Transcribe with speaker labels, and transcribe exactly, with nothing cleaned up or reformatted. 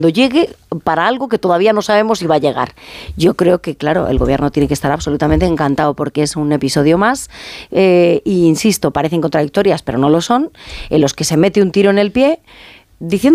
Speaker 1: llegue para algo que todavía no sabemos si va a llegar. Yo creo que, claro, el gobierno tiene que estar absolutamente encantado porque es un episodio más, eh, y insisto, parecen contradictorias, pero no lo son, en los que se mete un tiro en el pie diciendo